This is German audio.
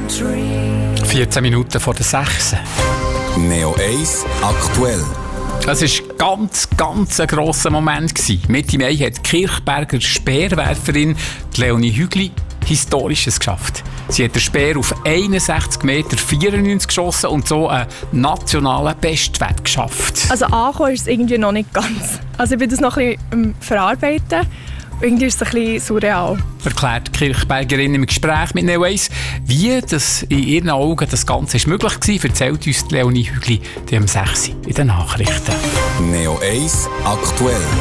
14 Minuten vor der 6. Neo 1 aktuell. Es war ganz ein grosser Moment. Mitte Mai hat die Kirchberger Speerwerferin Leonie Hügli Historisches geschafft. Sie hat den Speer auf 61,94 Meter geschossen und so einen nationalen Bestwert geschafft. Also angekommen ist es irgendwie noch nicht ganz. Also ich bin das noch ein bisschen verarbeiten. Irgendwie ist es ein bisschen surreal. Erklärt die Kirchbergerin im Gespräch mit Neo 1. Wie das in ihren Augen das Ganze ist möglich war, erzählt uns Leonie Hügli am 6. in den Nachrichten. Neo 1 aktuell.